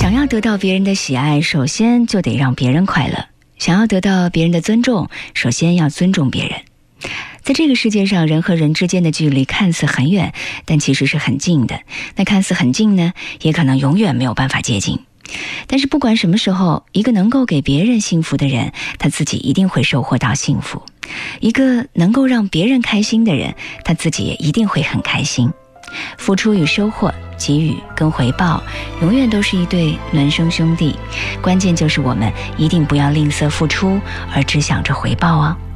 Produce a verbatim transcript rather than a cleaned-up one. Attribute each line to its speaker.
Speaker 1: 想要得到别人的喜爱，首先就得让别人快乐；想要得到别人的尊重，首先要尊重别人。在这个世界上，人和人之间的距离看似很远，但其实是很近的。那看似很近呢，也可能永远没有办法接近。但是不管什么时候，一个能够给别人幸福的人，他自己一定会收获到幸福；一个能够让别人开心的人，他自己也一定会很开心。付出与收获，给予跟回报，永远都是一对孪生兄弟。关键就是我们一定不要吝啬付出，而只想着回报哦。